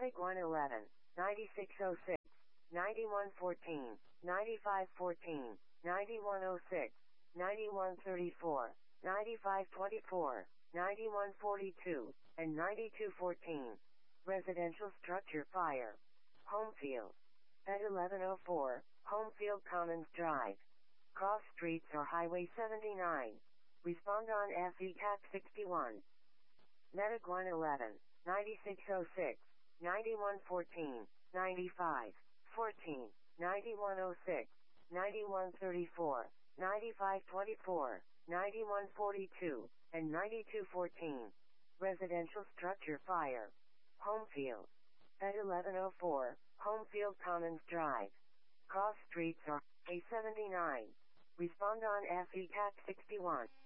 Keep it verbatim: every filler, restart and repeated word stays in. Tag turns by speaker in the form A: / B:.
A: Matic one eleven, ninety-six oh six, ninety-one fourteen, ninety-five fourteen, ninety-one oh six, ninety-one thirty-four, ninety-five twenty-four, ninety-one forty-two, and ninety-two fourteen. Residential structure fire. Homefield. At eleven oh four, Homefield Commons Drive. Cross streets or Highway seventy-nine. Respond on F E C A T sixty-one. Medic one eleven, ninety-six oh six, ninety-one fourteen, ninety-five fourteen, ninety-one oh six, ninety-one thirty-four, ninety-five twenty-four, ninety-one forty-two, and ninety-two fourteen. Residential structure fire. Homefield. At eleven oh four, Homefield Commons Drive. Cross streets or A seventy-nine. Respond on F E C A T sixty-one.